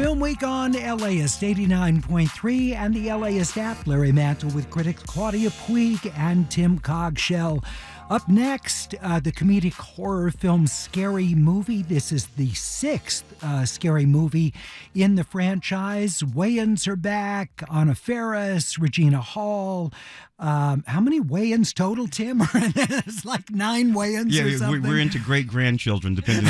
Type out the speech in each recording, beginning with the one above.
Film Week on LAist 89.3 and the LAist app. Larry Mantle with critics Claudia Puig and Tim Cogshell. Up next, the comedic horror film Scary Movie. This is the sixth Scary Movie in the franchise. Wayans are back. Anna Faris, Regina Hall. How many Wayans total, Tim? It's like 9 Wayans or something. We're into great-grandchildren, depending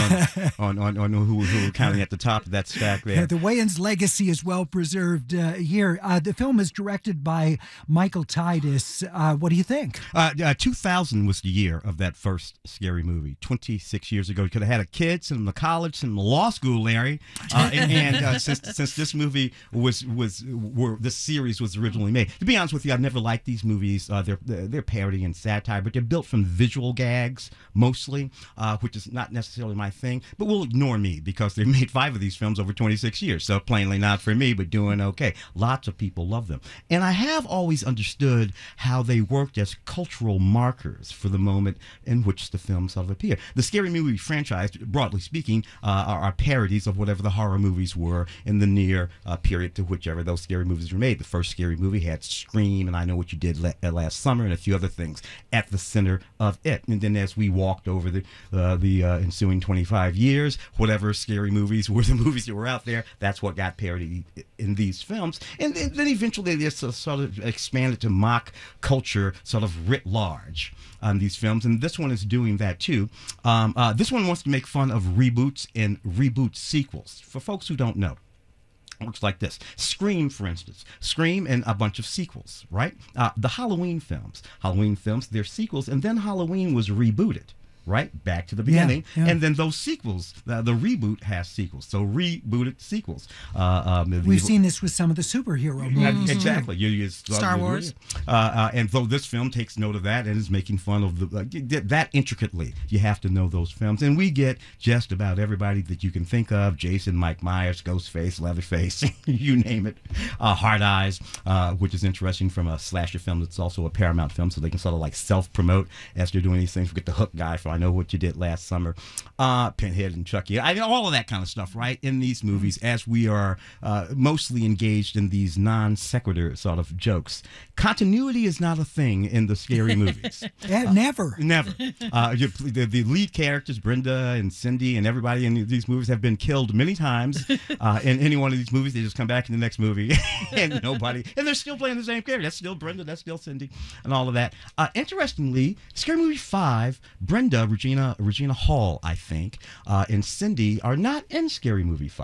on who we're counting at the top of that stack there. The Wayans legacy is well preserved here. The film is directed by Michael Titus. What do you think? 2000 was the year of that first Scary Movie. 26 years ago. You could have had a kid, sent him to college, sent him to law school, Larry. And since this movie this series was originally made. To be honest with you, I've never liked these movies. They're parody and satire, but they're built from visual gags mostly, which is not necessarily my thing. But we'll ignore me because they made 5 of these films over 26 years, so plainly not for me, but doing okay. Lots of people love them, and I have always understood how they worked as cultural markers for the moment in which the films sort of appear. The Scary Movie franchise, broadly speaking, are parodies of whatever the horror movies were in the near period to whichever those scary movies were made. The first Scary Movie had Scream and I Know What You Did Last Summer and a few other things at the center of it. And then as we walked over the ensuing 25 years, whatever scary movies were the movies that were out there, that's what got parodied in these films. And then eventually they sort of expanded to mock culture sort of writ large on these films. And this one is doing that too. This one wants to make fun of reboots and reboot sequels. For folks who don't know, looks like this. Scream, for instance. Scream and a bunch of sequels, right? The Halloween films, they're sequels, and then Halloween was rebooted, right? Back to the beginning. Yeah. And then those sequels, the reboot has sequels. So rebooted sequels. We've seen this with some of the superhero movies. Exactly. Star Wars. And though this film takes note of that and is making fun of that intricately, you have to know those films. And we get just about everybody that you can think of. Jason, Mike Myers, Ghostface, Leatherface, you name it. Hard Eyes, which is interesting from a slasher film that's also a Paramount film, so they can sort of like self-promote as they're doing these things. We get the Hook guy from I Know What You Did Last Summer, Pinhead and Chucky, all of that kind of stuff, right, in these movies as we are mostly engaged in these non-sequitur sort of jokes. Continuity is not a thing in the scary movies. Never. The lead characters, Brenda and Cindy and everybody in these movies have been killed many times. In any one of these movies, they just come back in the next movie and they're still playing the same character. That's still Brenda, that's still Cindy, and all of that. Interestingly, Scary Movie 5, Brenda, Regina Hall, I think, and Cindy are not in Scary Movie 5.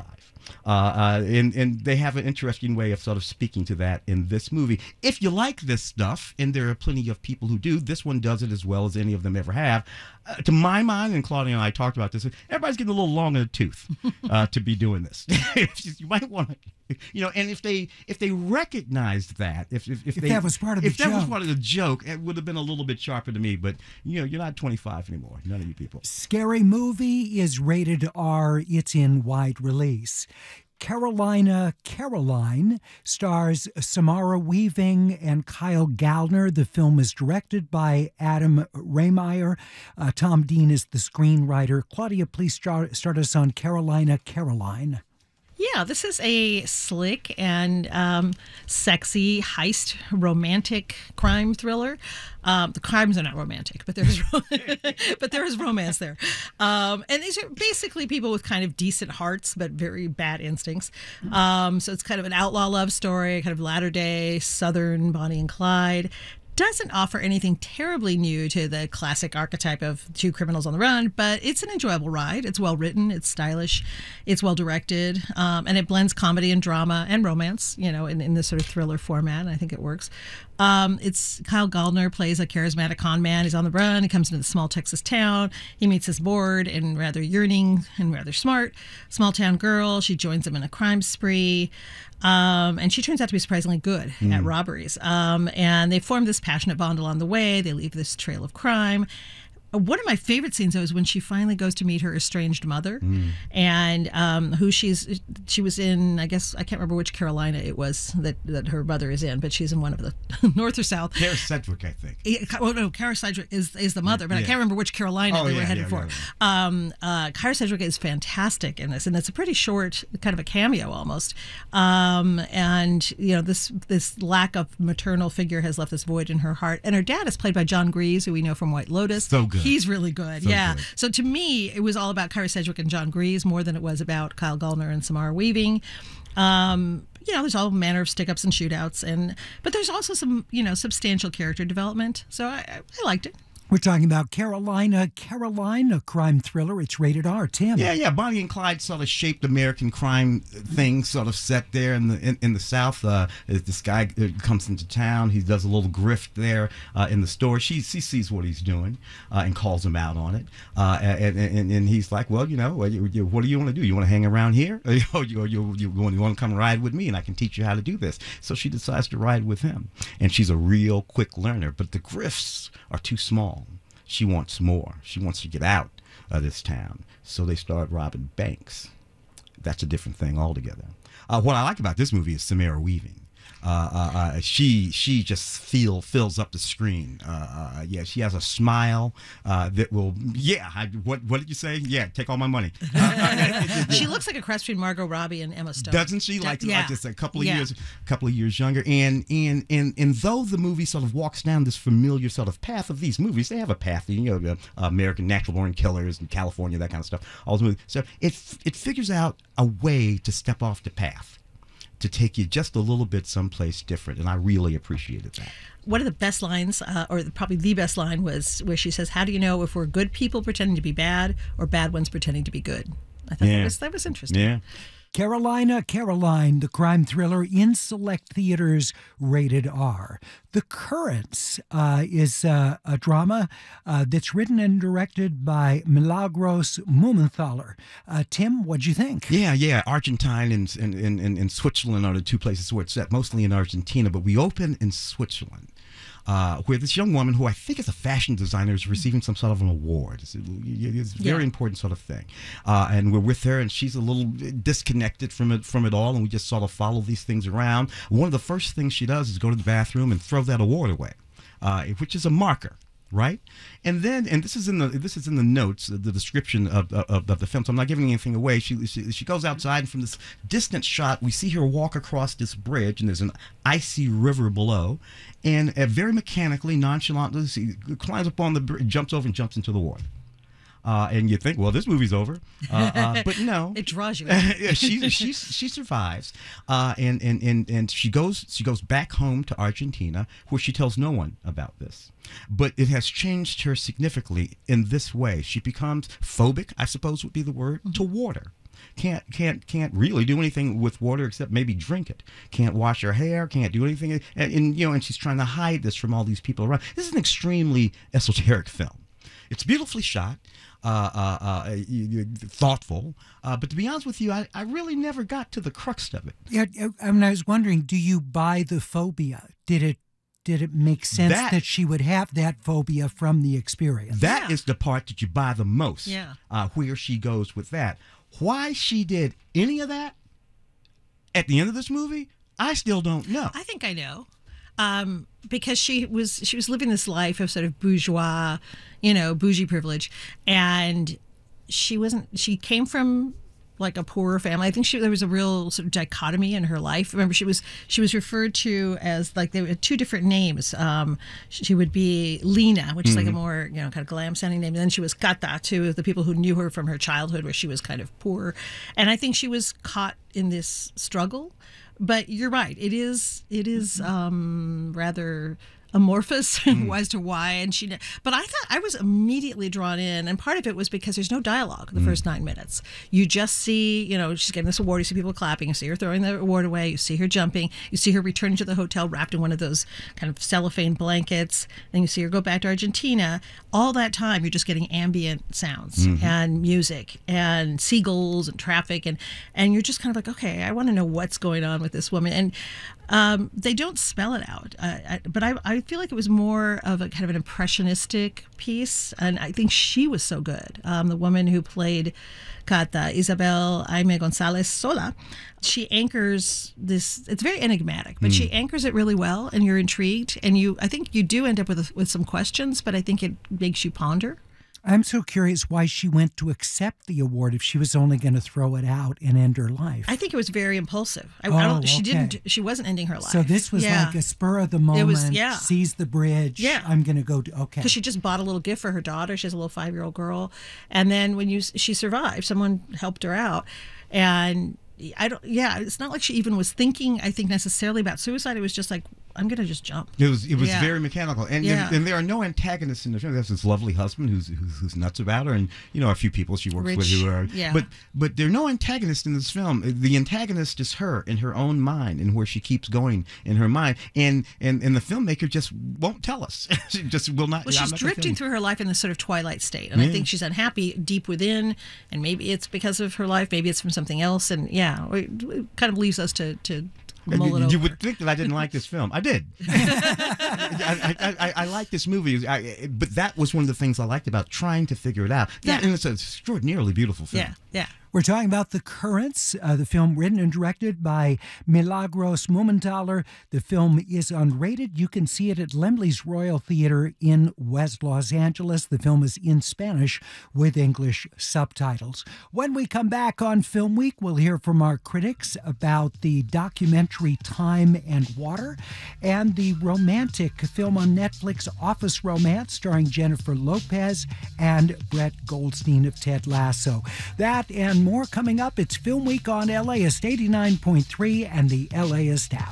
And they have an interesting way of sort of speaking to that in this movie. If you like this stuff, and there are plenty of people who do, this one does it as well as any of them ever have. To my mind, and Claudia and I talked about this, everybody's getting a little long in the tooth to be doing this. You might want to, and if they recognized that, if that was part of the joke. If that was part of the joke, it would have been a little bit sharper to me. But you're not 25 anymore. None of you people. Scary Movie is rated R. It's in wide release. Carolina Caroline stars Samara Weaving and Kyle Gallner. The film is directed by Adam Raymeyer. Tom Dean is the screenwriter. Claudia, please start us on Carolina Caroline. Yeah, this is a slick and sexy heist romantic crime thriller. The crimes are not romantic, but there is romance there. And these are basically people with kind of decent hearts but very bad instincts. So it's kind of an outlaw love story, kind of latter-day Southern Bonnie and Clyde. Doesn't offer anything terribly new to the classic archetype of two criminals on the run, but it's an enjoyable ride. It's well written, it's stylish, it's well directed, and it blends comedy and drama and romance, in this sort of thriller format, and I think it works. It's Kyle Gallner plays a charismatic con man. He's on the run. He comes into the small Texas town. He meets his bored and rather yearning and rather smart small town girl. She joins him in a crime spree. And she turns out to be surprisingly good at robberies. And they form this passionate bond along the way. They leave this trail of crime. One of my favorite scenes though is when she finally goes to meet her estranged mother, and who she was in. I guess I can't remember which Carolina it was that her mother is in, but she's in one of the North or South. Kara Sedgwick, I think. Well, no, Kara Sedgwick is the mother, but I can't remember which Carolina they were headed for. Kara Sedgwick is fantastic in this, and it's a pretty short, kind of a cameo almost. And this lack of maternal figure has left this void in her heart. And her dad is played by John Grease, who we know from White Lotus. So good. He's really good. So yeah. good. So to me, it was all about Kara Sedgwick and John Grease more than it was about Kyle Gallner and Samara Weaving. There's all manner of stick-ups and shootouts, but there's also some, substantial character development. So I liked it. We're talking about Carolina, a crime thriller. It's rated R. Tim. Yeah. Bonnie and Clyde sort of shaped American crime thing, sort of set there in the South. This guy comes into town. He does a little grift there in the store. She sees what he's doing and calls him out on it. And he's like, well, what do you want to do? You want to hang around here? Or you want to come ride with me and I can teach you how to do this? So she decides to ride with him. And she's a real quick learner. But the grifts are too small. She wants more. She wants to get out of this town. So they start robbing banks. That's a different thing altogether. What I like about this movie is Samara Weaving. She just fills up the screen. She has a smile that will. What did you say? Yeah, take all my money. She looks like a cross between Margot Robbie and Emma Stone. Doesn't she? Like just a couple of years younger. And though the movie sort of walks down this familiar sort of path of these movies, they have a path. American Natural Born Killers in California, that kind of stuff. All the movies. So it figures out a way to step off the path, to take you just a little bit someplace different, and I really appreciated that. One of the best lines, or probably the best line, was where she says, "How do you know if we're good people pretending to be bad or bad ones pretending to be good?" I thought that was interesting. Yeah. Carolina, the crime thriller in select theaters, rated R. The Currents is a drama that's written and directed by Milagros Mumenthaler. Tim, what'd you think? Yeah. Argentine and Switzerland are the two places where it's set, mostly in Argentina, but we open in Switzerland. Where this young woman, who I think is a fashion designer, is receiving some sort of an award. It's a very important sort of thing. And we're with her, and she's a little disconnected from it all, and we just sort of follow these things around. One of the first things she does is go to the bathroom and throw that award away, which is a marker. Right, and this is in the notes, the description of the film. So I'm not giving anything away. She goes outside, and from this distant shot, we see her walk across this bridge, and there's an icy river below, and very mechanically, nonchalantly, she climbs up on the bridge, jumps over, and jumps into the water. And you think, well, this movie's over, but no, it draws you. She survives, and she goes back home to Argentina, where she tells no one about this. But it has changed her significantly in this way. She becomes phobic, I suppose would be the word, to water. Can't really do anything with water except maybe drink it. Can't wash her hair. Can't do anything, and she's trying to hide this from all these people around. This is an extremely esoteric film. It's beautifully shot, thoughtful, but to be honest with you, I really never got to the crux of it. Yeah, I was wondering, do you buy the phobia? Did it make sense that she would have that phobia from the experience? That is the part that you buy the most. Yeah. Where she goes with that. Why she did any of that at the end of this movie, I still don't know. I think I know. Because she was living this life of sort of bourgeois, bougie privilege, and she came from like a poorer family. I think there was a real sort of dichotomy in her life. Remember, she was referred to as, like, there were two different names. She would be Lena, which is like a more kind of glam sounding name, and then she was Kata to the people who knew her from her childhood, where she was kind of poor. And I think she was caught in this struggle. But you're right. It is rather amorphous as to why, and but I thought I was immediately drawn in, and part of it was because there's no dialogue the first 9 minutes. You just see, she's getting this award, you see people clapping, you see her throwing the award away, you see her jumping, you see her returning to the hotel wrapped in one of those kind of cellophane blankets, then you see her go back to Argentina. All that time you're just getting ambient sounds and music and seagulls and traffic, and you're just kind of like, okay, I want to know what's going on with this woman. And they don't spell it out, but I I feel like it was more of a kind of an impressionistic piece, and I think she was so good. The woman who played Cata, Isabel Aime Gonzalez Sola, she anchors this. It's very enigmatic, but she anchors it really well, and you're intrigued, and I think you do end up with some questions, but I think it makes you ponder. I'm so curious why she went to accept the award if she was only going to throw it out and end her life. I think it was very impulsive. She wasn't ending her life. So this was like a spur of the moment. It was, sees the bridge. Yeah. I'm going to go. Okay. Because she just bought a little gift for her daughter. She has a little 5-year-old girl, and then when she survived, someone helped her out, and it's not like she even was thinking, I think, necessarily about suicide. It was just like, I'm going to just jump. It was very mechanical. And there are no antagonists in the film. There's this lovely husband who's nuts about her, and a few people she works with who are. But there are no antagonists in this film. The antagonist is her in her own mind and where she keeps going in her mind. And the filmmaker just won't tell us. She just will not. Well, she's drifting through her life in this sort of twilight state. And I think she's unhappy deep within, and maybe it's because of her life, maybe it's from something else. And it kind of leaves us to mull it over. You would think that I didn't like this film. I did. I like this movie, but that was one of the things I liked about trying to figure it out. And it's an extraordinarily beautiful film. Yeah. We're talking about The Currents, the film written and directed by Milagros Mumenthaler. The film is unrated. You can see it at Laemmle's Royal Theater in West Los Angeles. The film is in Spanish with English subtitles. When we come back on Film Week, we'll hear from our critics about the documentary Time and Water and the romantic film on Netflix, Office Romance, starring Jennifer Lopez and Brett Goldstein of Ted Lasso. That and more coming up. It's Film Week on LAist 89.3 and the LAist app.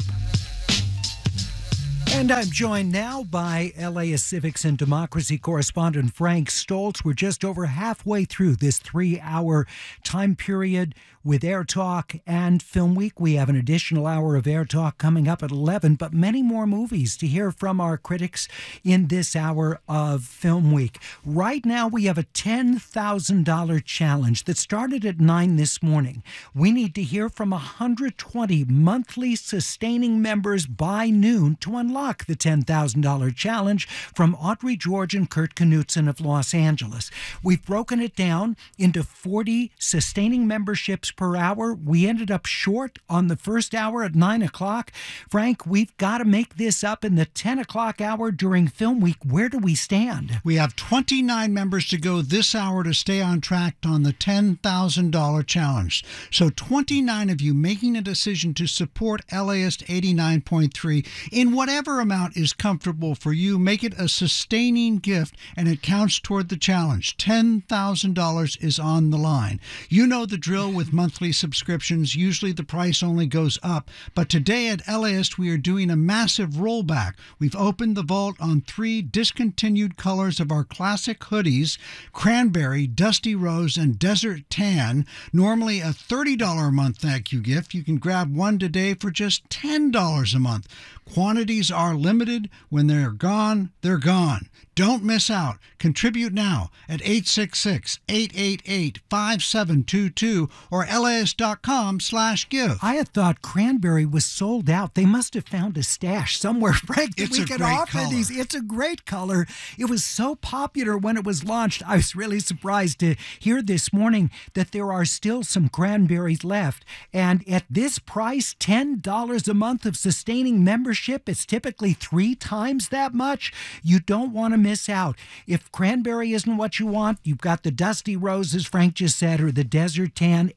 And I'm joined now by LAist Civics and Democracy correspondent Frank Stoltz. We're just over halfway through this 3-hour time period with Air Talk and Film Week. We have an additional hour of Air Talk coming up at 11, but many more movies to hear from our critics in this hour of Film Week. Right now, we have a $10,000 challenge that started at 9 this morning. We need to hear from 120 monthly sustaining members by noon to unlock the $10,000 challenge from Audrey George and Kurt Knutson of Los Angeles. We've broken it down into 40 sustaining memberships per hour. We ended up short on the first hour at 9 o'clock. Frank, we've got to make this up in the 10 o'clock hour during Film Week. Where do we stand? We have 29 members to go this hour to stay on track on the $10,000 challenge. So 29 of you making a decision to support LAist 89.3 in whatever amount is comfortable for you. Make it a sustaining gift, and it counts toward the challenge. $10,000 is on the line. You know the drill with monthly subscriptions. Usually the price only goes up, but today at LAist we are doing a massive rollback. We've opened the vault on 3 discontinued colors of our classic hoodies: Cranberry, Dusty Rose, and Desert Tan. Normally a $30 a month thank you gift. You can grab one today for just $10 a month. Quantities are limited. When they're gone, they're gone. Don't miss out. Contribute now at 866-888-5722 or LAist.com/give. I had thought Cranberry was sold out. They must have found a stash somewhere, Frank, that we could offer these. It's a great color. It was so popular when it was launched. I was really surprised to hear this morning that there are still some cranberries left. And at this price, $10 a month of sustaining membership, it's typically 3 times that much. You don't want to miss out. If cranberry isn't what you want, you've got the Dusty Rose, as Frank just said, or the Desert Tan.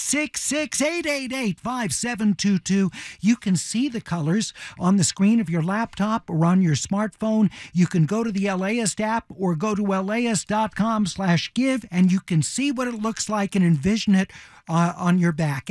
866-888-5722. You can see the colors on the screen of your laptop or on your smartphone. You can go to the LAist app or go to LAist.com/give, and you can see what it looks like and envision it on your back.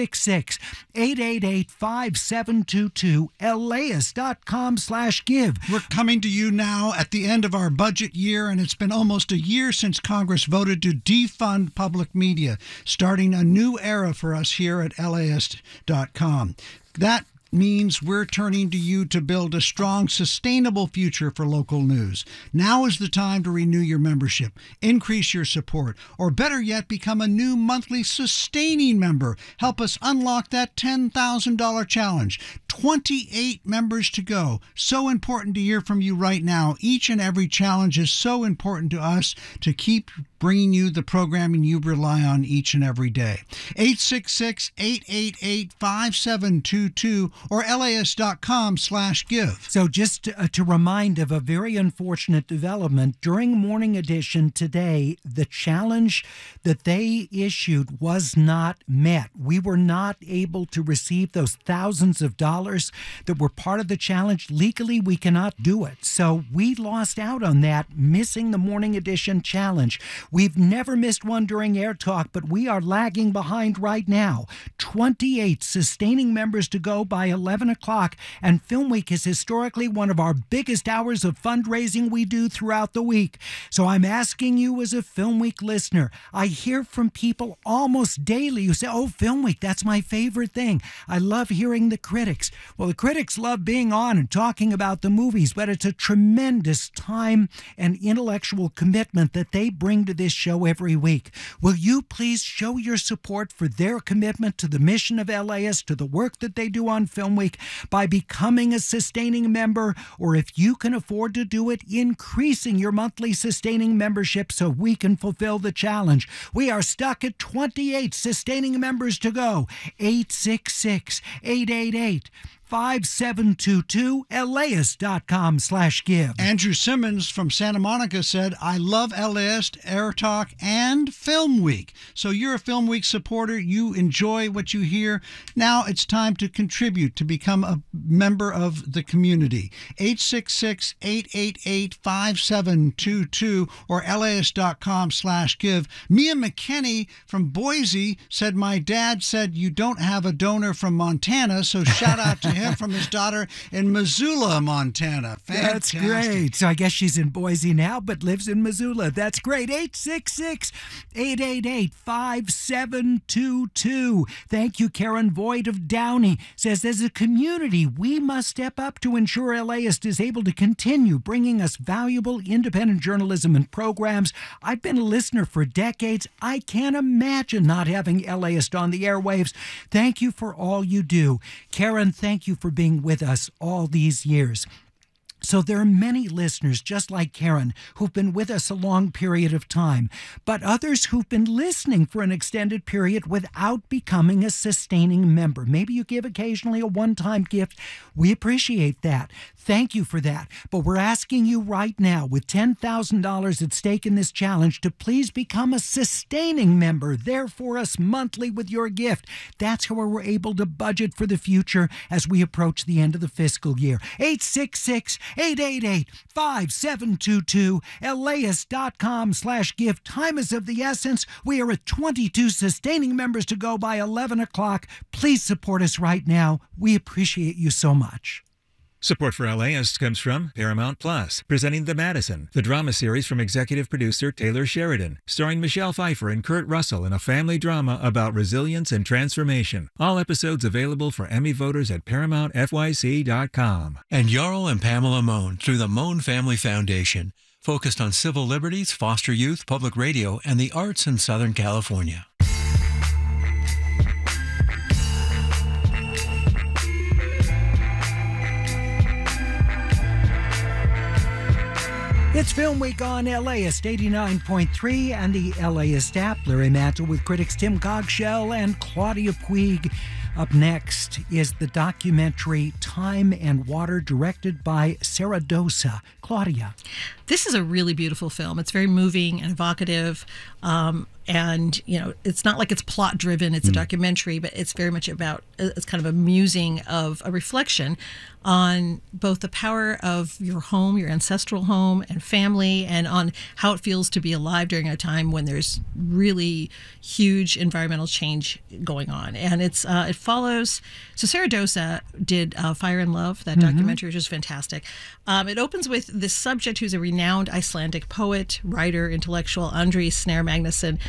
866-888-5722, LAist.com/give. We're coming to you now at the end of our budget year, and it's been almost a year since Congress voted to defund public media, starting a new era for us here at LAist.com. That means we're turning to you to build a strong, sustainable future for local news. Now is the time to renew your membership, increase your support, or better yet, become a new monthly sustaining member. Help us unlock that $10,000 challenge. 28 members to go. So important to hear from you right now. Each and every challenge is so important to us to keep bringing you the programming you rely on each and every day. 866-888-5722 or LAist.com/give. So just to remind of a very unfortunate development, during Morning Edition today, the challenge that they issued was not met. We were not able to receive those thousands of dollars that were part of the challenge. Legally, we cannot do it. So we lost out on that, missing the Morning Edition challenge. We've never missed one during Air Talk, but we are lagging behind right now. 28 sustaining members to go by 11 o'clock, and Film Week is historically one of our biggest hours of fundraising we do throughout the week. So I'm asking you as a Film Week listener, I hear from people almost daily who say, oh, Film Week, that's my favorite thing. I love hearing the critics. Well, the critics love being on and talking about the movies, but it's a tremendous time and intellectual commitment that they bring to this show every week. Will you please show your support for their commitment to the mission of LAist, to the work that they do on Film Week, by becoming a sustaining member, or if you can afford to do it, increasing your monthly sustaining membership so we can fulfill the challenge. We are stuck at 28 sustaining members to go. 866-888-5722, LAist.com/give. Andrew Simmons from Santa Monica said, I love LAist, Air Talk, and Film Week. So you're a Film Week supporter. You enjoy what you hear. Now it's time to contribute, to become a member of the community. 866-888-5722 or LAist.com/give. Mia McKinney from Boise said, my dad said you don't have a donor from Montana, so shout out to him from his daughter in Missoula, Montana. Fantastic. That's great. So I guess she's in Boise now, but lives in Missoula. That's great. 866-888-5722. Thank you, Karen Voigt of Downey. Says, as a community, we must step up to ensure LAist is able to continue bringing us valuable independent journalism and programs. I've been a listener for decades. I can't imagine not having LAist on the airwaves. Thank you for all you do. Karen, thank you for being with us all these years. So there are many listeners, just like Karen, who've been with us a long period of time, but others who've been listening for an extended period without becoming a sustaining member. Maybe you give occasionally a one-time gift. We appreciate that. Thank you for that. But we're asking you right now, with $10,000 at stake in this challenge, to please become a sustaining member, there for us monthly with your gift. That's how we're able to budget for the future as we approach the end of the fiscal year. 866-888-5722, LAist.com/give. Time is of the essence. We are at 22 sustaining members to go by 11 o'clock. Please support us right now. We appreciate you so much. Support for LAist comes from Paramount Plus, presenting The Madison, the drama series from executive producer Taylor Sheridan, starring Michelle Pfeiffer and Kurt Russell in a family drama about resilience and transformation. All episodes available for Emmy voters at ParamountFYC.com. And Jarl and Pamela Mohn through the Mohn Family Foundation, focused on civil liberties, foster youth, public radio, and the arts in Southern California. It's Film Week on LAist 89.3 and the LAist app. Larry Mantle with critics Tim Cogshell and Claudia Puig. Up next is the documentary Time and Water, directed by Sarah Dosa. Claudia. This is a really beautiful film. It's very moving and evocative. And, you know, it's not like it's plot driven. It's a documentary, but it's very much about, it's kind of a musing of a reflection on both the power of your home, your ancestral home and family, and on how it feels to be alive during a time when there's really huge environmental change going on. And it follows, so Sarah Dosa did Fire and Love, that documentary, which is fantastic. It opens with this subject who's a renowned Icelandic poet, writer, intellectual, Andri Snær Magnusson,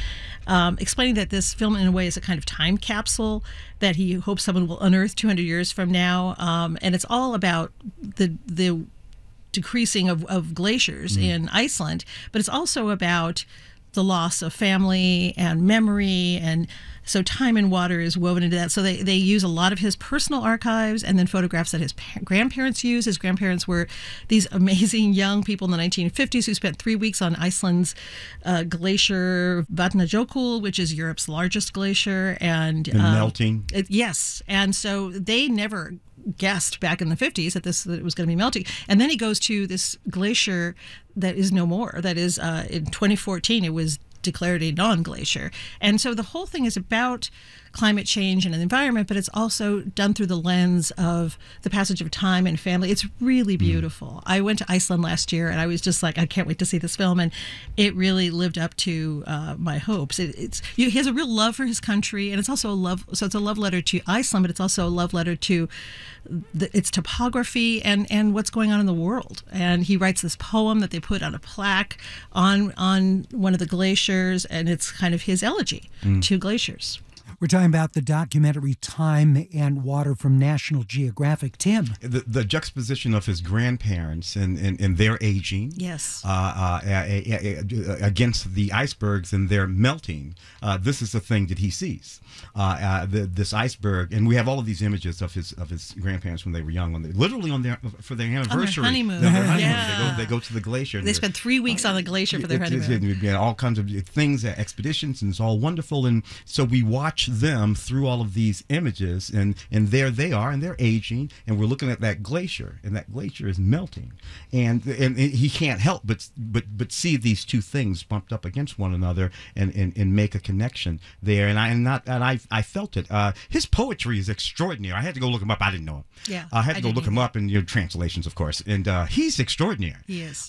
explaining that this film, in a way, is a kind of time capsule that he hopes someone will unearth 200 years from now. And it's all about the decreasing of glaciers in Iceland, but it's also about the loss of family and memory, and so time and water is woven into that. So they use a lot of his personal archives and then photographs that his grandparents used. His grandparents were these amazing young people in the 1950s who spent 3 weeks on Iceland's glacier Vatnajökull, which is Europe's largest glacier, and melting. Yes, and so they never guessed back in the 50s that it was going to be melting. And then he goes to this glacier that is no more. That is, in 2014, it was declared a non-glacier. And so the whole thing is about climate change and the environment, but it's also done through the lens of the passage of time and family. It's really beautiful. I went to Iceland last year, and I was just like, I can't wait to see this film, and it really lived up to my hopes. He has a real love for his country, and it's also it's a love letter to Iceland, but it's also a love letter to its topography and what's going on in the world. And he writes this poem that they put on a plaque on one of the glaciers, and it's kind of his elegy to glaciers. We're talking about the documentary Time and Water from National Geographic. Tim. The juxtaposition of his grandparents and their aging. Yes. Against the icebergs and their melting. This is the thing that he sees. This iceberg, and we have all of these images of his grandparents when they were young, literally for their anniversary. On their honeymoon. Yeah. They go to the glacier. They spent 3 weeks on the glacier for their honeymoon. All kinds of things, expeditions, and it's all wonderful. And so we watch them through all of these images, and there they are, and they're aging, and we're looking at that glacier, and that glacier is melting, and he can't help but see these two things bumped up against one another, and make a connection there. And I felt it. His poetry is extraordinary. I had to go look him up. I didn't know him. Yeah, I had to go look him up, and translations, of course. And he's extraordinary. He is.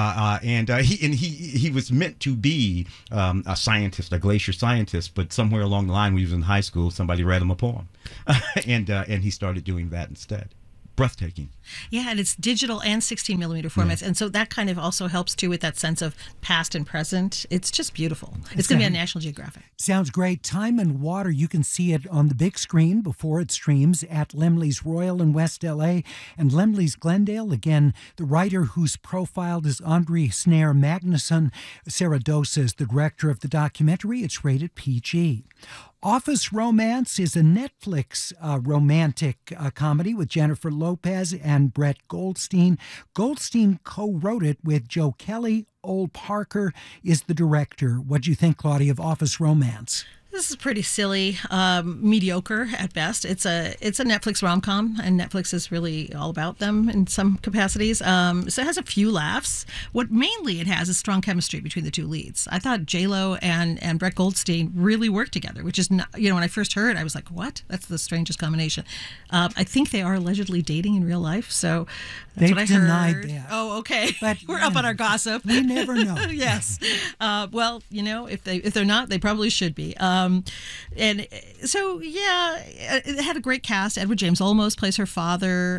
He was meant to be a scientist, a glacier scientist, but somewhere along the line, when he was in high school, somebody read him a poem, and he started doing that instead. Breathtaking. Yeah, and it's digital and 16 millimeter formats, and so that kind of also helps too with that sense of past and present. It's just beautiful. It's going to be on National Geographic. Sounds great. Time and Water. You can see it on the big screen before it streams at Laemmle's Royal in West LA and Laemmle's Glendale. Again, the writer who's profiled is Andre Snare Magnusson. Sarah Dosa is the director of the documentary. It's rated PG. Office Romance is a Netflix romantic comedy with Jennifer Lopez and Brett Goldstein. Goldstein co-wrote it with Joe Kelly. Ole Parker is the director. What do you think, Claudia, of Office Romance? This is pretty silly, mediocre at best. It's a Netflix rom-com, and Netflix is really all about them in some capacities. So it has a few laughs. What mainly it has is strong chemistry between the two leads. I thought J-Lo and Brett Goldstein really worked together, which is not, when I first heard, I was like, what? That's the strangest combination. I think they are allegedly dating in real life, so that's what I heard. They've denied that. Oh, okay. But we're up on our gossip. We never know. Yes. Well, if they're not, they probably should be. And so, yeah, it had a great cast. Edward James Olmos plays her father.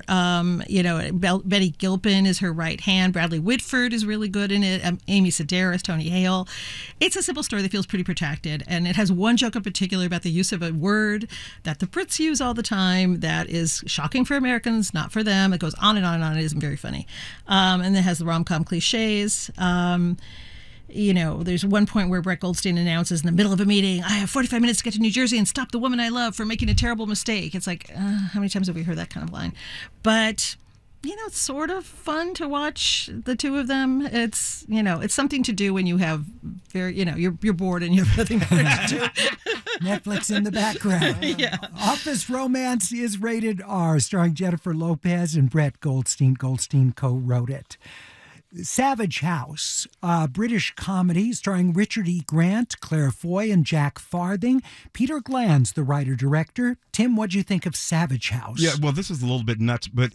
Betty Gilpin is her right hand. Bradley Whitford is really good in it. Amy Sedaris, Tony Hale. It's a simple story that feels pretty protected. And it has one joke in particular about the use of a word that the Brits use all the time that is shocking for Americans, not for them. It goes on and on and on. It isn't very funny. And it has the rom-com cliches. There's one point where Brett Goldstein announces in the middle of a meeting, I have 45 minutes to get to New Jersey and stop the woman I love from making a terrible mistake. It's like, how many times have we heard that kind of line? But, it's sort of fun to watch the two of them. It's, it's something to do when you have you're bored and you have nothing better to do. Netflix in the background. Yeah. Office Romance is rated R, starring Jennifer Lopez and Brett Goldstein. Goldstein co-wrote it. Savage House, a British comedy starring Richard E. Grant, Claire Foy, and Jack Farthing. Peter Gland's the writer-director. Tim, what'd you think of Savage House? Yeah, well, this is a little bit nuts, but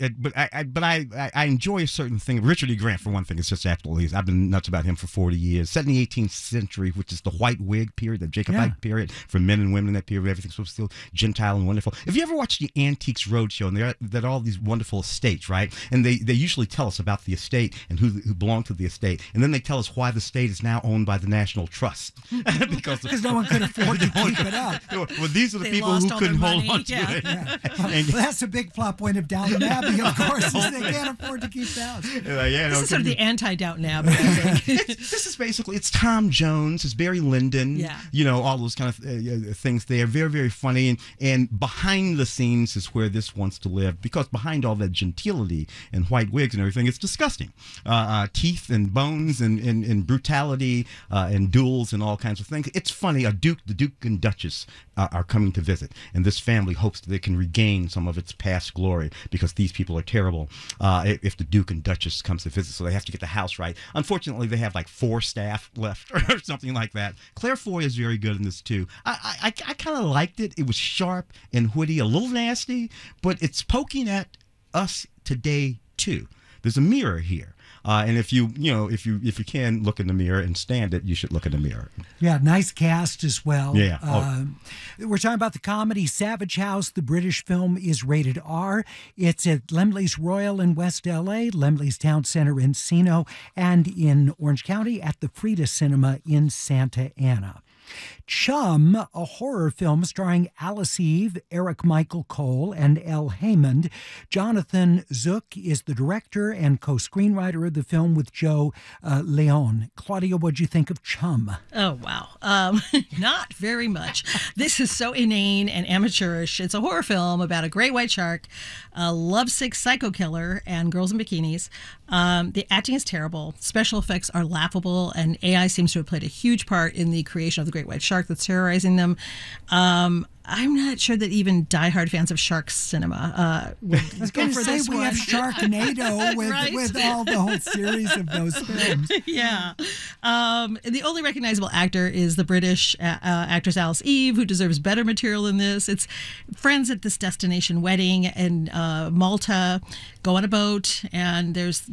I enjoy a certain thing. Richard E. Grant, for one thing, is just absolutely. I've been nuts about him for 40 years. Set in the 18th century, which is the white wig period, the Jacobite period, for men and women in that period, everything's so still gentile and wonderful. If you ever watched the Antiques Roadshow, and there are all these wonderful estates, right? And they usually tell us about the estate and who who belong to the estate, and then they tell us why the estate is now owned by the National Trust because no one could afford to keep it up. Well, these are the They people lost who all couldn't their hold money, on to yeah. it. Yeah. And- Well, that's a big plot point of Downton Abbey, of course, is they can't afford to keep the house. This is sort of the anti-Downton Abbey, I think. This is basically, it's Tom Jones, it's Barry Lyndon, Yeah. all those kind of things. They are very, very funny, and behind the scenes is where this wants to live, because behind all that gentility and white wigs and everything, it's disgusting. Teeth and bones and brutality and duels and all kinds of things. It's funny. The Duke and Duchess are coming to visit, and this family hopes that they can regain some of its past glory, because these people are terrible if the Duke and Duchess comes to visit, so they have to get the house right. Unfortunately, they have like 4 staff left or something like that. Claire Foy is very good in this too. I kind of liked it. It was sharp and witty, a little nasty, but it's poking at us today too. There's a mirror here. And if you can look in the mirror and stand it, you should look in the mirror. Yeah, nice cast as well. Yeah. We're talking about the comedy Savage House. The British film is rated R. It's at Laemmle's Royal in West LA, Laemmle's Town Center in Encino, and in Orange County at the Frida Cinema in Santa Ana. Chum, a horror film starring Alice Eve, Eric Michael Cole, and Elle Haymond. Jonathan Zook is the director and co-screenwriter of the film with Joe Leone. Claudia, what'd you think of Chum? Oh, wow. Not very much. This is so inane and amateurish. It's a horror film about a great white shark, a lovesick psycho killer, and girls in bikinis. The acting is terrible. Special effects are laughable, and AI seems to have played a huge part in the creation of the great white shark that's terrorizing them. I'm not sure that even diehard fans of shark cinema would I was go going to for say this we one. have Sharknado with, Right? with all the whole series of those films. Yeah. The only recognizable actor is the British actress Alice Eve, who deserves better material than this. It's friends at this destination wedding in Malta, go on a boat, and there's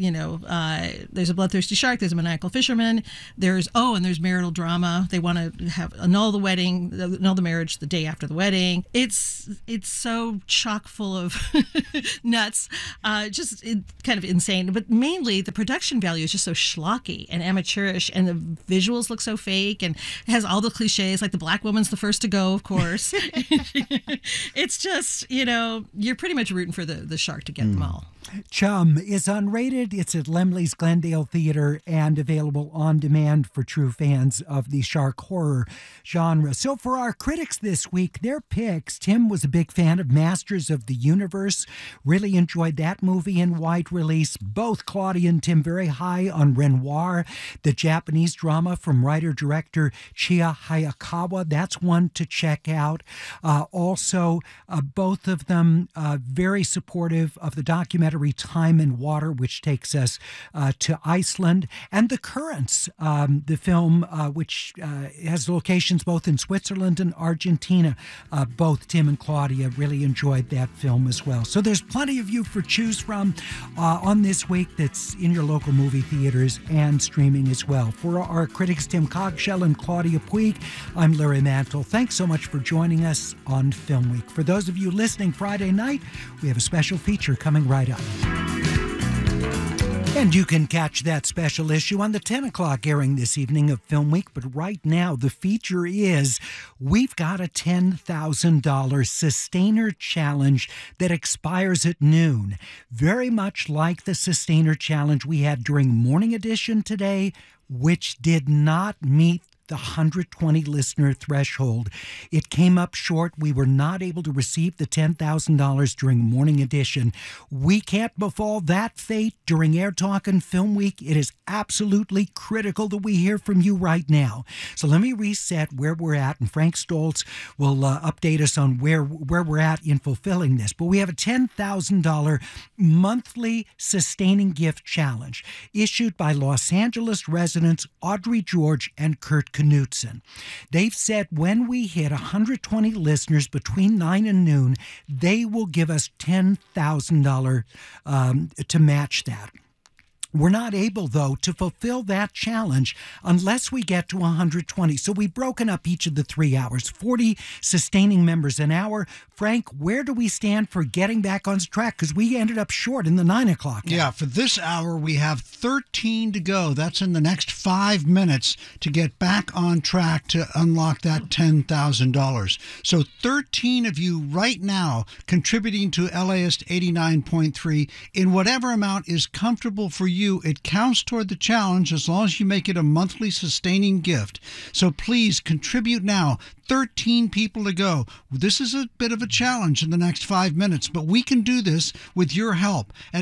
a bloodthirsty shark, there's a maniacal fisherman, there's marital drama. They want to annul the wedding, annul the marriage the day after the wedding. It's so chock full of nuts, kind of insane. But mainly the production value is just so schlocky and amateurish, and the visuals look so fake, and it has all the cliches, like the black woman's the first to go, of course. It's just, you're pretty much rooting for the shark to get them all. Chum is unrated. It's at Laemmle's Glendale Theater and available on demand for true fans of the shark horror genre. So for our critics this week, their picks: Tim was a big fan of Masters of the Universe. Really enjoyed that movie in wide release. Both Claudia and Tim very high on Renoir, the Japanese drama from writer-director Chiya Hayakawa. That's one to check out. Also, both of them very supportive of the documentary Time and Water, which takes us to Iceland, and The Currents, the film which has locations both in Switzerland and Argentina. Both Tim and Claudia really enjoyed that film as well. So there's plenty of you for choose from on this week that's in your local movie theaters and streaming as well. For our critics Tim Cogshell and Claudia Puig, I'm Larry Mantle. Thanks so much for joining us on Film Week. For those of you listening Friday night, we have a special feature coming right up. And you can catch that special issue on the 10 o'clock airing this evening of Film Week. But right now, the feature is we've got a $10,000 Sustainer Challenge that expires at noon. Very much like the Sustainer Challenge we had during Morning Edition today, which did not meet the 120 listener threshold. It came up short. We were not able to receive the $10,000 during Morning Edition. We can't befall that fate during Air Talk and Film Week. It is absolutely critical that we hear from you right now. So let me reset where we're at, and Frank Stoltz will update us on where we're at in fulfilling this. But we have a $10,000 monthly sustaining gift challenge issued by Los Angeles residents Audrey George and Kurt Knutson. They've said when we hit 120 listeners between 9 and noon, they will give us $10,000 to match that. We're not able, though, to fulfill that challenge unless we get to 120. So we've broken up each of the 3 hours, 40 sustaining members an hour. Frank, where do we stand for getting back on track? Because we ended up short in the 9 o'clock hour. Yeah, for this hour, we have 13 to go. That's in the next 5 minutes to get back on track to unlock that $10,000. So 13 of you right now contributing to LAist 89.3 in whatever amount is comfortable for you. It counts toward the challenge as long as you make it a monthly sustaining gift. So please contribute now. 13 people to go. This is a bit of a challenge in the next 5 minutes, but we can do this with your help at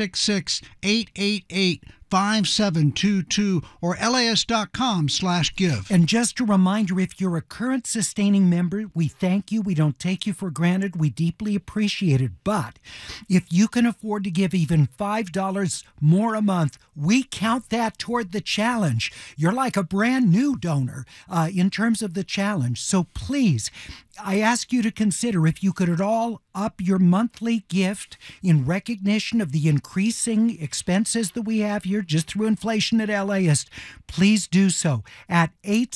866-888-5722 or LAist.com/give. And just a reminder, if you're a current sustaining member, we thank you. We don't take you for granted. We deeply appreciate it. But if you can afford to give even $5 more a month, we count that toward the challenge. You're like a brand new donor in terms of the challenge. So please, I ask you to consider if you could at all up your monthly gift in recognition of the increasing expenses that we have here just through inflation at LAist. Please do so at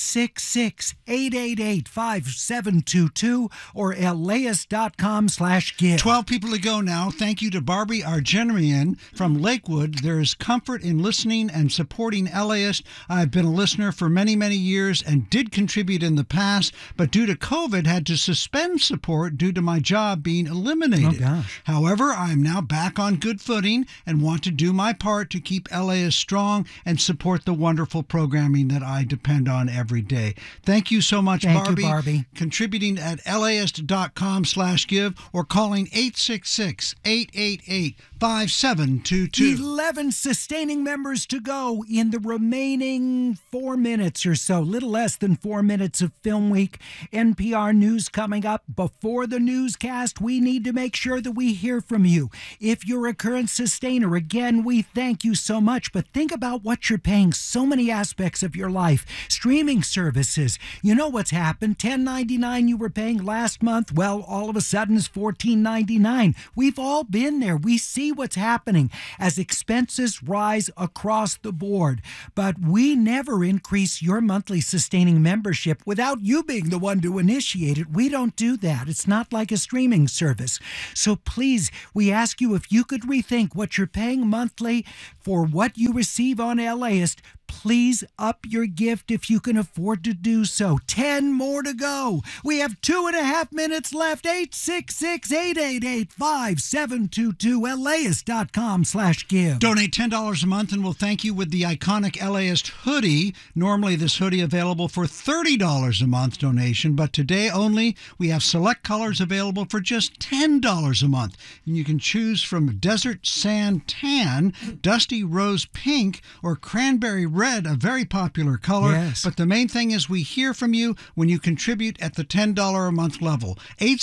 866-888-5722 or LAist.com/give. 12 people to go now. Thank you to Barbie Argenerian from Lakewood. There is comfort in listening and supporting LAist. I've been a listener for many, many years and did contribute in the past, but due to COVID had to suspend support due to my job being eliminated. Oh, gosh. However, I am now back on good footing and want to do my part to keep LAist strong and support the wonderful programming that I depend on every day. Thank you so much, Thank Barbie. you, Barbie. Contributing at LAist.com/give or calling 866-888-5722. 11 sustaining members to go in the remaining 4 minutes or so, little less than 4 minutes of Film Week. NPR News coming up. Before the newscast, we need to make sure that we hear from you. If you're a current sustainer, again, we thank you so much, but think about what you're paying so many aspects of your life. Streaming services. You know what's happened. $10.99 you were paying last month. Well, all of a sudden it's $14.99. We've all been there. We see what's happening as expenses rise across the board. But we never increase your monthly sustaining membership without you being the one to initiate it. We don't do that. It's not like a streaming service. So please, we ask you if you could rethink what you're paying monthly for what you receive on LAist. Please up your gift if you can afford to do so. 10 more to go. We have 2.5 minutes left. 866-888-5722. LAist.com/give. Donate $10 a month and we'll thank you with the iconic LAist hoodie. Normally this hoodie available for $30 a month donation, but today only we have select colors available for just $10 a month. And you can choose from Desert Sand Tan, Dusty Rose Pink, or Cranberry Red, a very popular color. Yes. But the main thing is we hear from you when you contribute at the $10 a month level.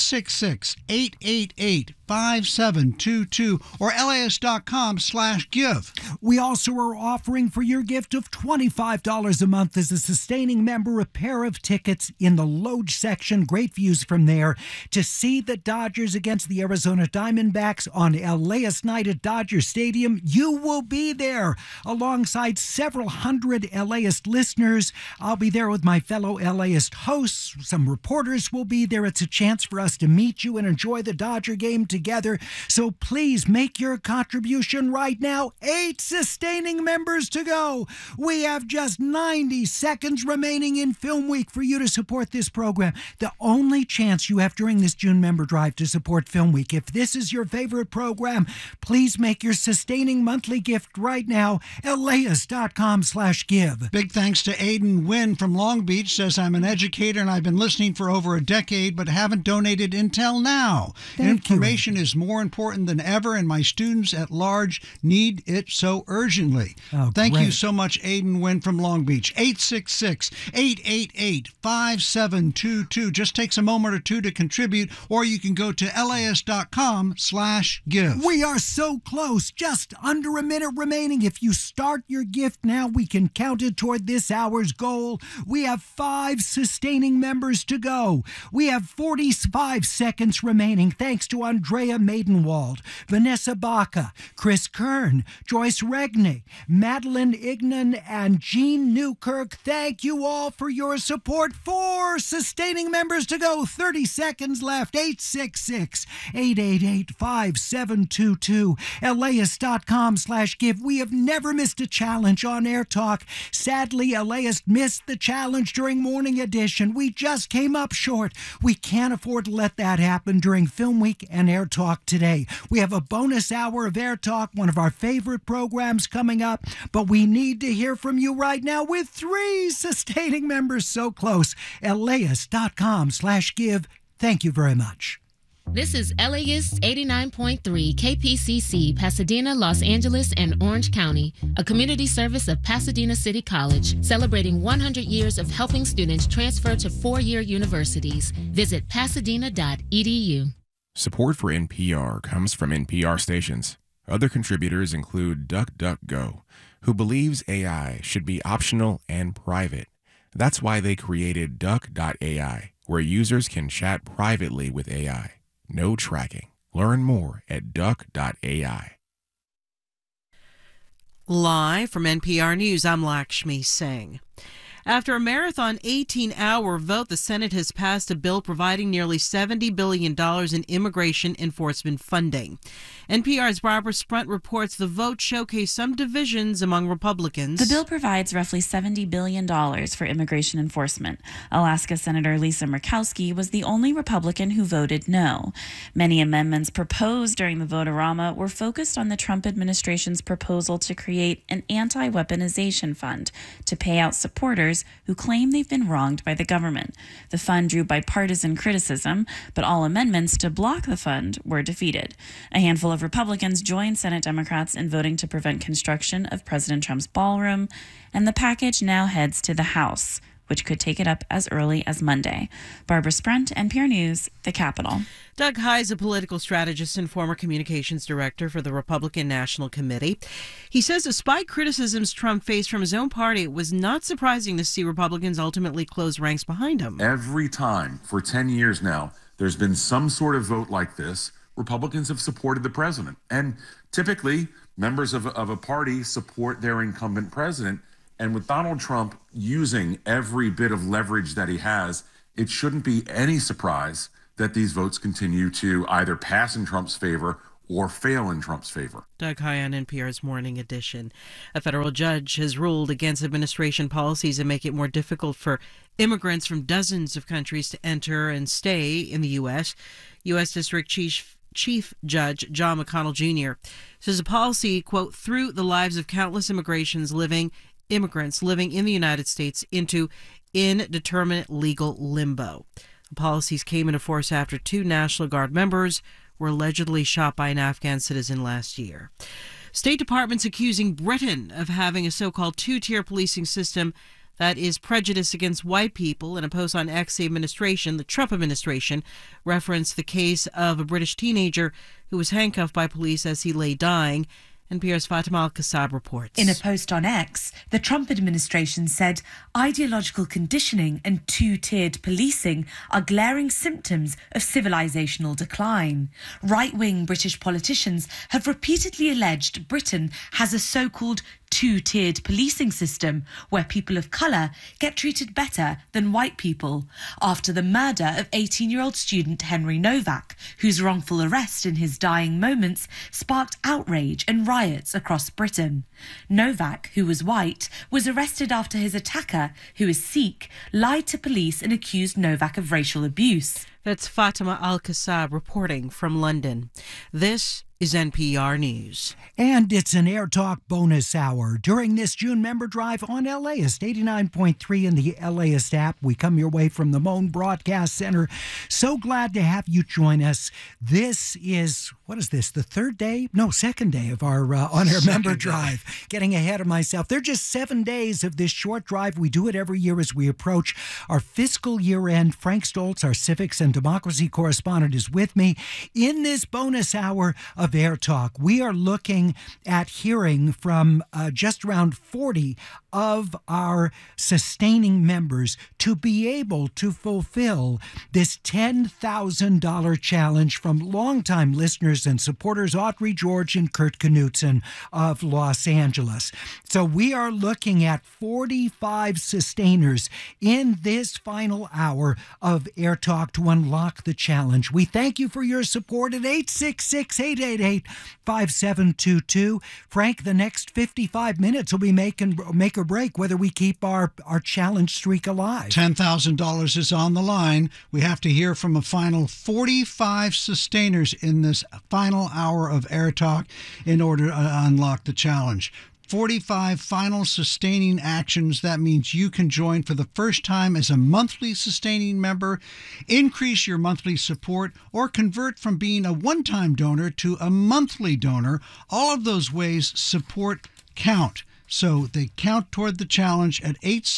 866-888-5722 or LAist.com/give. We also are offering for your gift of $25 a month as a sustaining member a pair of tickets in the Loge section. Great views from there to see the Dodgers against the Arizona Diamondbacks on LAist Night at Dodger Stadium. You will be there alongside several hundred LAist listeners. I'll be there with my fellow LAist hosts. Some reporters will be there. It's a chance for us to meet you and enjoy the Dodger game together. So please make your contribution right now. 8 sustaining members to go. We have just 90 seconds remaining in Film Week for you to support this program. The only chance you have during this June member drive to support Film Week. If this is your favorite program, please make your sustaining monthly gift right now. LAist.com/give. Big thanks to Aiden Wynn from Long Beach. Says, I'm an educator and I've been listening for over a decade but haven't donated until now. Information is more important than ever and my students at large need it so urgently. Thank you so much, Aiden Wynn from Long Beach. 866-888-5722. Just takes a moment or two to contribute, or you can go to LAist.com/give. We are so close, just under a minute remaining. If you start your gift now, we can count it toward this hour's goal. We have 5 sustaining members to go. We have 45 seconds remaining. Thanks to Andrea Andrea Maidenwald, Vanessa Baca, Chris Kern, Joyce Regney, Madeline Ignan, and Jean Newkirk. Thank you all for your support. 4 sustaining members to go. 30 seconds left. 866-888-5722. LAist.com/give. We have never missed a challenge on Air Talk. Sadly, LAist missed the challenge during Morning Edition. We just came up short. We can't afford to let that happen during Film Week and Air Talk today. We have a bonus hour of Air Talk, one of our favorite programs, coming up, but we need to hear from you right now with 3 sustaining members so close. LAist.com/give. Thank you very much. This is LAist 89.3 KPCC, Pasadena, Los Angeles, and Orange County, a community service of Pasadena City College, celebrating 100 years of helping students transfer to 4-year universities. Visit pasadena.edu. Support for NPR comes from NPR stations. Other contributors include DuckDuckGo, who believes AI should be optional and private. That's why they created Duck.ai, where users can chat privately with AI. No tracking. Learn more at Duck.ai. Live from NPR News, I'm Lakshmi Singh. After a marathon 18-hour vote, the Senate has passed a bill providing nearly $70 billion in immigration enforcement funding. NPR's Barbara Sprunt reports the vote showcased some divisions among Republicans. The bill provides roughly $70 billion for immigration enforcement. Alaska Senator Lisa Murkowski was the only Republican who voted no. Many amendments proposed during the vote-a-rama were focused on the Trump administration's proposal to create an anti-weaponization fund to pay out supporters who claim they've been wronged by the government. The fund drew bipartisan criticism, but all amendments to block the fund were defeated. A handful of Republicans joined Senate Democrats in voting to prevent construction of President Trump's ballroom, and the package now heads to the House, which could take it up as early as Monday. Barbara Sprunt, NPR News, the Capitol. Doug Heye is a political strategist and former communications director for the Republican National Committee. He says despite criticisms Trump faced from his own party, it was not surprising to see Republicans ultimately close ranks behind him. Every time for 10 years now, there's been some sort of vote like this, Republicans have supported the president. And typically, members of a party support their incumbent president. And with Donald Trump using every bit of leverage that he has, it shouldn't be any surprise that these votes continue to either pass in Trump's favor or fail in Trump's favor. Doug Heye on NPR's Morning Edition. A federal judge has ruled against administration policies that make it more difficult for immigrants from dozens of countries to enter and stay in the U.S. U.S. District Chief Judge John McConnell Jr. says the policy, quote, threw the lives of countless immigrants living in the United States into indeterminate legal limbo. The policies came into force after 2 National Guard members were allegedly shot by an Afghan citizen last year. State departments accusing Britain of having a so-called 2-tier policing system that is prejudiced against white people. In a post on X, the Trump administration, referenced the case of a British teenager who was handcuffed by police as he lay dying. NPR's Fatima Al-Kassab reports. In a post on X, the Trump administration said ideological conditioning and 2-tiered policing are glaring symptoms of civilizational decline. Right-wing British politicians have repeatedly alleged Britain has a so-called 2-tiered policing system where people of colour get treated better than white people after the murder of 18-year-old student Henry Novak, whose wrongful arrest in his dying moments sparked outrage and riots across Britain. Novak, who was white, was arrested after his attacker, who is Sikh, lied to police and accused Novak of racial abuse. That's Fatima Al-Kassab reporting from London. This is NPR News. And it's an Air Talk bonus hour. During this June member drive on LAist 89.3 in the LAist app, we come your way from the Moan Broadcast Center. So glad to have you join us. This is, the second day of our on-air member drive. Getting ahead of myself. They're just 7 days of this short drive. We do it every year as we approach our fiscal year end. Frank Stoltz, our civics and democracy correspondent, is with me in this bonus hour of of Air Talk. We are looking at hearing from just around 40 of our sustaining members to be able to fulfill this $10,000 challenge from longtime listeners and supporters Audrey George and Kurt Knutson of Los Angeles. So we are looking at 45 sustainers in this final hour of Air Talk to unlock the challenge. We thank you for your support at 866-888-5722. Frank, the next 55 minutes will be make or break whether we keep our challenge streak alive. $10,000 is on the line. We have to hear from a final 45 sustainers in this final hour of Air Talk in order to unlock the challenge. 45 final sustaining actions. That means you can join for the first time as a monthly sustaining member, increase your monthly support, or convert from being a one-time donor to a monthly donor. All of those ways support count. So they count toward the challenge at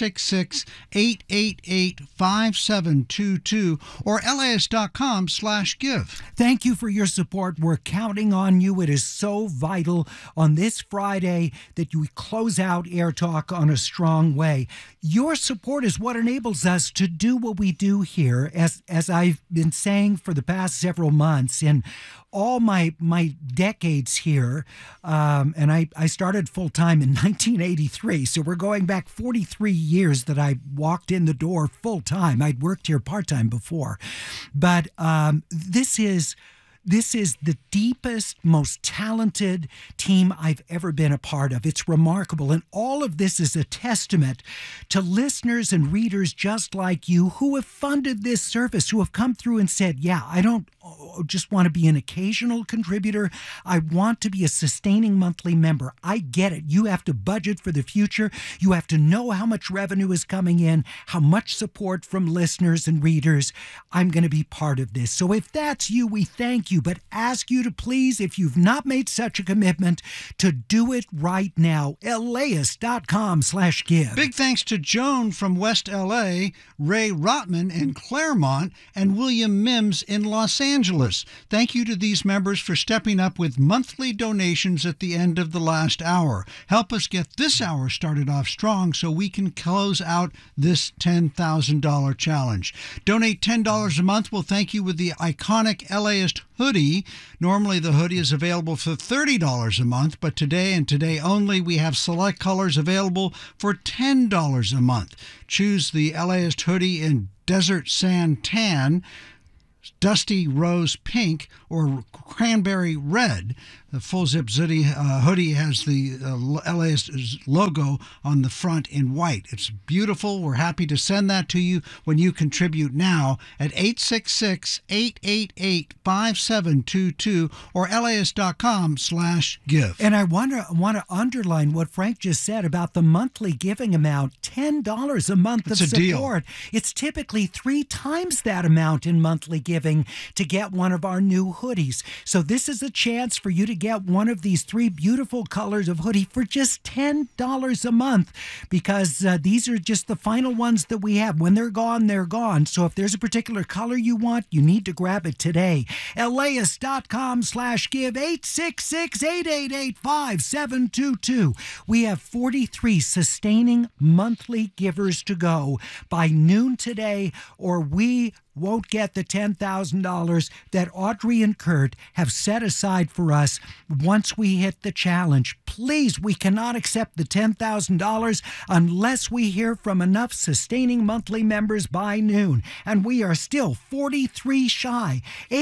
866-888-5722 or LAist.com/give. Thank you for your support. We're counting on you. It is so vital on this Friday that we close out Air Talk on a strong way. Your support is what enables us to do what we do here, as I've been saying for the past several months. In all my decades here, and I started full-time in 1983, so we're going back 43 years that I walked in the door full-time. I'd worked here part-time before. But this is the deepest, most talented team I've ever been a part of. It's remarkable. And all of this is a testament to listeners and readers just like you who have funded this service, who have come through and said, yeah, I don't just want to be an occasional contributor. I want to be a sustaining monthly member. I get it. You have to budget for the future. You have to know how much revenue is coming in, how much support from listeners and readers. I'm going to be part of this. So if that's you, we thank you, but ask you to please, if you've not made such a commitment, to do it right now. LAist.com/give. Big thanks to Joan from West LA, Ray Rotman in Claremont, and William Mims in Los Angeles. Thank you to these members for stepping up with monthly donations at the end of the last hour. Help us get this hour started off strong so we can close out this $10,000 challenge. Donate $10 a month. We'll thank you with the iconic LAist hoodie. Normally the hoodie is available for $30 a month, but today and today only we have select colors available for $10 a month. Choose the LAist hoodie in Desert Sand Tan, Dusty Rose Pink, or Cranberry Red. The full zip hoodie has the LAist logo on the front in white. It's beautiful. We're happy to send that to you when you contribute now at 866-888-5722 or LAist.com/give. And I want to underline what Frank just said about the monthly giving amount, $10 a month of support. It's typically 3 times that amount in monthly giving to get one of our new hoodies. So this is a chance for you to get one of these 3 beautiful colors of hoodie for just $10 a month, because these are just the final ones that we have. When they're gone, they're gone. So if there's a particular color you want, you need to grab it today. LAist.com/give, 866-888-5722. We have 43 sustaining monthly givers to go by noon today, or we won't get the $10,000 that Audrey and Kurt have set aside for us once we hit the challenge. Please, we cannot accept the $10,000 unless we hear from enough sustaining monthly members by noon. And we are still 43 shy.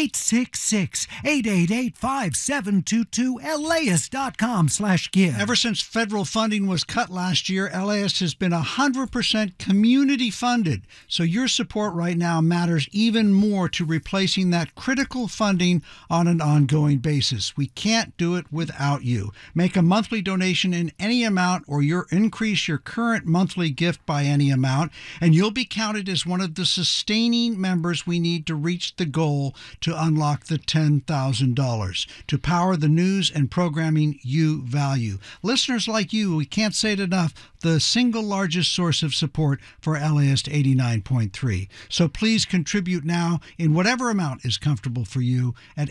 866-888-5722, LAist.com/give. Ever since federal funding was cut last year, LAist has been 100% community funded. So your support right now matters even more to replacing that critical funding on an ongoing basis. We can't do it without you. Make a monthly donation in any amount, or increase your current monthly gift by any amount, and you'll be counted as one of the sustaining members we need to reach the goal to unlock the $10,000 to power the news and programming you value. Listeners like you, we can't say it enough, the single largest source of support for LAist 89.3. So please contribute now in whatever amount is comfortable for you at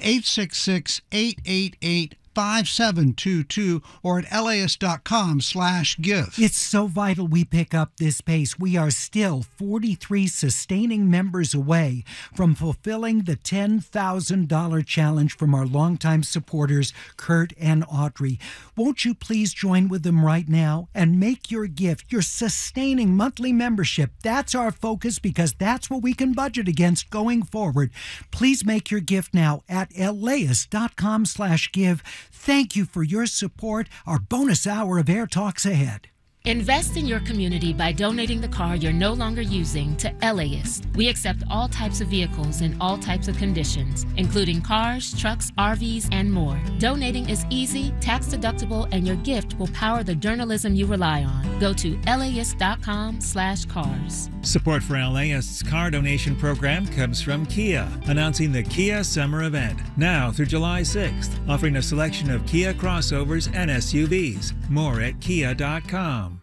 866-888-5722 or at laist.com/give. It's so vital we pick up this pace. We are still 43 sustaining members away from fulfilling the $10,000 challenge from our longtime supporters, Kurt and Audrey. Won't you please join with them right now and make your gift, your sustaining monthly membership? That's our focus because that's what we can budget against going forward. Please make your gift now at laist.com/give. Thank you for your support. Our bonus hour of Air Talks ahead. Invest in your community by donating the car you're no longer using to LAist. We accept all types of vehicles in all types of conditions, including cars, trucks, RVs, and more. Donating is easy, tax-deductible, and your gift will power the journalism you rely on. Go to laist.com/cars. Support for LAist's car donation program comes from Kia, announcing the Kia Summer Event, now through July 6th, offering a selection of Kia crossovers and SUVs. More at kia.com.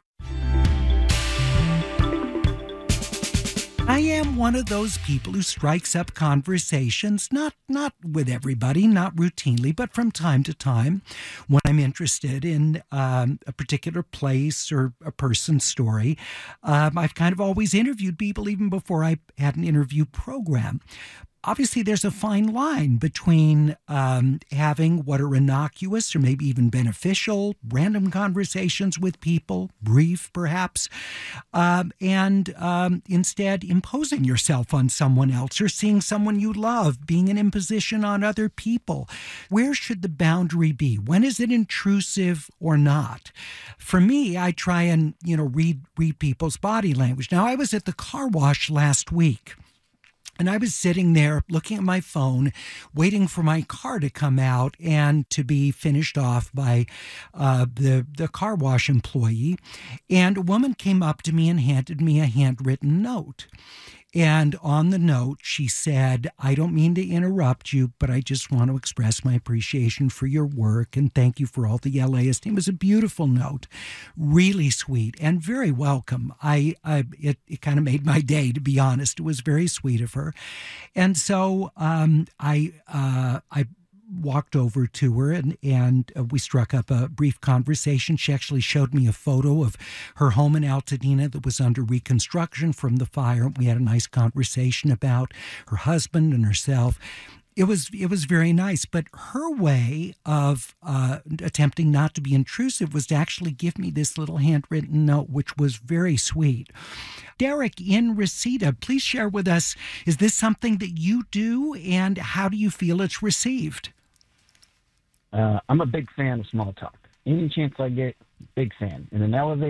I am one of those people who strikes up conversations, not with everybody, not routinely, but from time to time when I'm interested in a particular place or a person's story. I've kind of always interviewed people even before I had an interview program. Obviously, there's a fine line between having what are innocuous or maybe even beneficial, random conversations with people, brief perhaps, and instead imposing yourself on someone else or seeing someone you love being an imposition on other people. Where should the boundary be? When is it intrusive or not? For me, I try and read people's body language. Now, I was at the car wash last week. And I was sitting there looking at my phone, waiting for my car to come out and to be finished off by the car wash employee. And a woman came up to me and handed me a handwritten note. And on the note, she said, "I don't mean to interrupt you, but I just want to express my appreciation for your work and thank you for all the LAist." It was a beautiful note, really sweet and very welcome. It kind of made my day, to be honest. It was very sweet of her. And so I walked over to her and we struck up a brief conversation. She actually showed me a photo of her home in Altadena that was under reconstruction from the fire. We had a nice conversation about her husband and herself. It was very nice, but her way of attempting not to be intrusive was to actually give me this little handwritten note, which was very sweet. Derek in Reseda, please share with us, is this something that you do, and how do you feel it's received? I'm a big fan of small talk. Any chance I get, big fan. In an elevator,